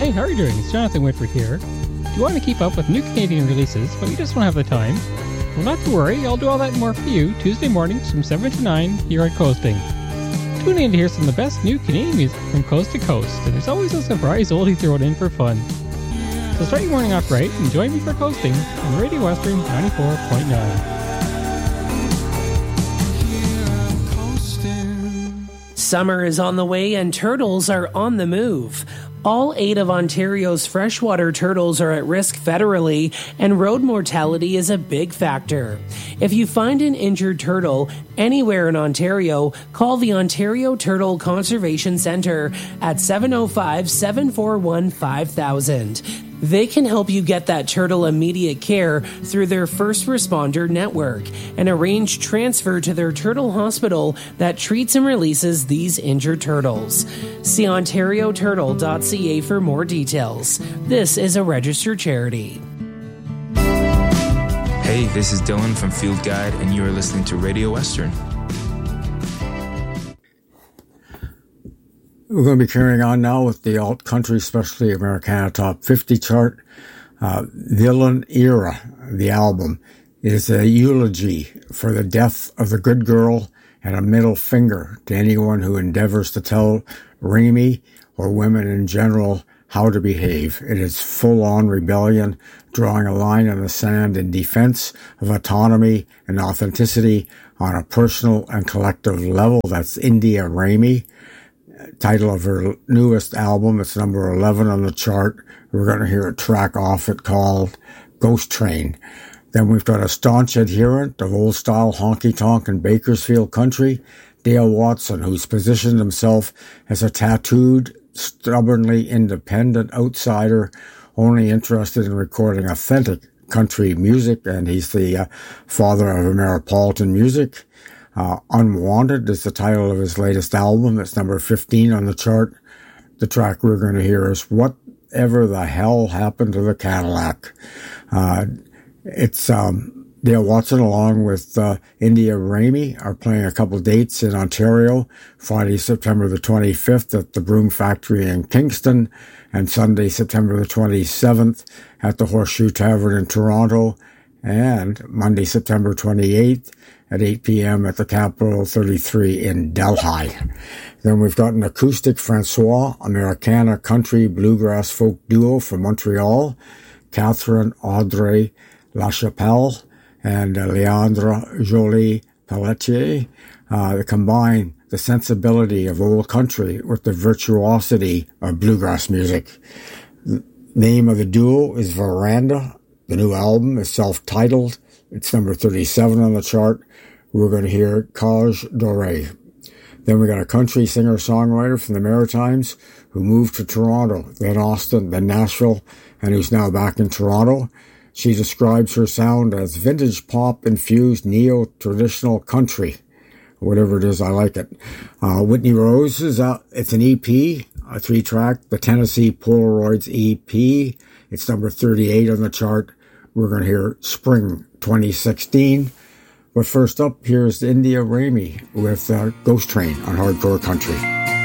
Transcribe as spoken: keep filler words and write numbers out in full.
Hey, how are you doing? It's Jonathan Whitford here. Do you want to keep up with new Canadian releases, but you just don't have the time? Well, not to worry, I'll do all that and more for you Tuesday mornings from seven to nine here at Coasting. Tune in to hear some of the best new Canadian music from coast to coast, and there's always a surprise oldie thrown in for fun. So start your morning off right and join me for Coasting on Radio Western ninety-four point nine. Summer is on the way and turtles are on the move. All eight of Ontario's freshwater turtles are at risk federally, and road mortality is a big factor. If you find an injured turtle anywhere in Ontario, call the Ontario Turtle Conservation Centre at seven oh five, seven four one, five thousand. They can help you get that turtle immediate care through their first responder network and arrange transfer to their turtle hospital that treats and releases these injured turtles. See ontario turtle dot c a for more details. This is a registered charity. Hey, this is Dylan from Field Guide, and you are listening to Radio Western. We're going to be carrying on now with the alt country, especially Americana Top fifty chart. Uh, Villain Era, the album, is a eulogy for the death of the good girl and a middle finger to anyone who endeavors to tell Remy or women in general how to behave. It is full-on rebellion, drawing a line in the sand in defense of autonomy and authenticity on a personal and collective level. That's India Remy. Title of her newest album. It's number eleven on the chart. We're going to hear a track off it called Ghost Train. Then we've got a staunch adherent of old-style honky-tonk and Bakersfield country, Dale Watson, who's positioned himself as a tattooed, stubbornly independent outsider, only interested in recording authentic country music, and he's the uh, father of Ameripolitan music. Uh, Unwanted is the title of his latest album. It's number fifteen on the chart. The track we're going to hear is Whatever the Hell Happened to the Cadillac. Uh, it's um, Dale Watson along with uh, India Remy are playing a couple dates in Ontario. Friday, September the twenty-fifth at the Broom Factory in Kingston, and Sunday, September the twenty-seventh at the Horseshoe Tavern in Toronto, and Monday, September twenty-eighth at eight p.m. at the Capitol thirty-three in Delhi. Then we've got an acoustic Francois, Americana country bluegrass folk duo from Montreal, Catherine Audrey Lachapelle and uh, Leandra Jolie Pelletier. Uh, they combine the sensibility of old country with the virtuosity of bluegrass music. The name of the duo is Veranda. The new album is self-titled. It's number thirty-seven on the chart. We're going to hear Cage Doré. Then we got a country singer-songwriter from the Maritimes who moved to Toronto, then Austin, then Nashville, and who's now back in Toronto. She describes her sound as vintage pop-infused neo-traditional country. Whatever it is, I like it. Uh, Whitney Rose is out. It's an E P, a three-track, the Tennessee Polaroids E P. It's number thirty-eight on the chart. We're going to hear Spring twenty sixteen. But first up, here's India Remy with uh, Ghost Train on Hardcore Country.